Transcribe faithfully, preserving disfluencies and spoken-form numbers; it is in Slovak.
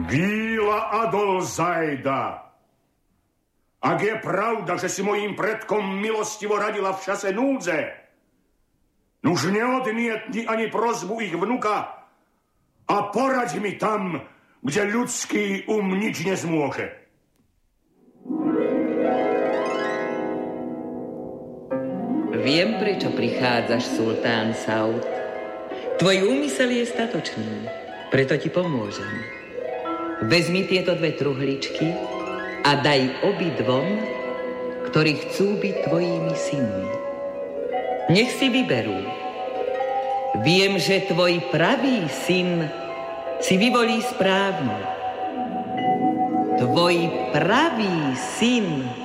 Gíla Adol Zajda, ak je pravda, že si mojím predkom milostivo radila v čase núdze, nuž neodmietni ani prosbu ich vnuka a poraď mi tam, kde ľudský um nič nezmôže. Viem, prečo prichádzaš, sultán Saud. Tvoj úmysel je statočný, preto ti pomôžem. Vezmi tieto dve truhličky a daj obidvom, ktorí chcú byť tvojimi synmi. Nech si vyberú. Viem, že tvoj pravý syn si vyvolí správne. Tvoj pravý syn